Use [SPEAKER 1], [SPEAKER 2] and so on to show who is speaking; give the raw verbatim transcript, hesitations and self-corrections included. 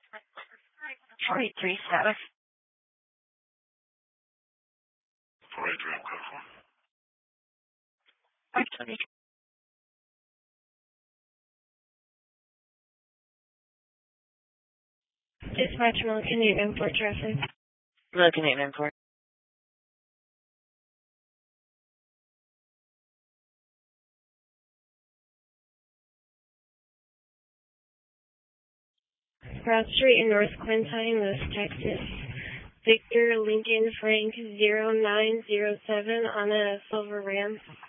[SPEAKER 1] forty-three status.
[SPEAKER 2] forty-three, I'm code four.
[SPEAKER 1] five twenty.
[SPEAKER 3] Dispatch Milliken eight import traffic.
[SPEAKER 1] Milliken eight import.
[SPEAKER 3] Broad Street in North Clinton, West Texas. Victor Lincoln Frank zero nine zero seven on a silver Ram.